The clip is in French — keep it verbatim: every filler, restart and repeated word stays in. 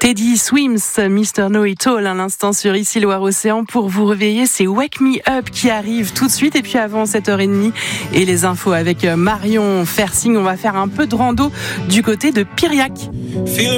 Teddy Swims, mister Know It All, à l'instant sur Ici Loire Océan. Pour vous réveiller, c'est Wake Me Up qui arrive tout de suite. Et puis avant sept heures trente et les infos avec Marion Fersing, on va faire un peu de rando du côté de Piriac.